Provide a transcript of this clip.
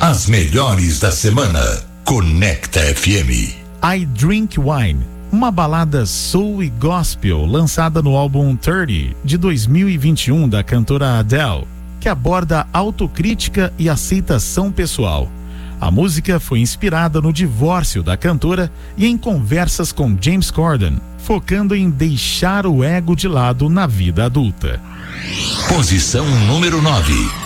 As melhores da semana. Conecta FM. I Drink Wine, uma balada soul e gospel lançada no álbum 30 de 2021 da cantora Adele, que aborda autocrítica e aceitação pessoal. A música foi inspirada no divórcio da cantora e em conversas com James Corden, focando em deixar o ego de lado na vida adulta. Posição número 9.